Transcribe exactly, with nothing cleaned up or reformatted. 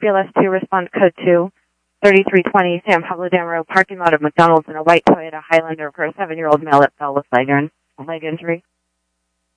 B L S two, respond code two, thirty-three twenty, San Pablo Dam Road, parking lot of McDonald's, in a white Toyota Highlander for a seven-year-old male that fell with leg, leg injury.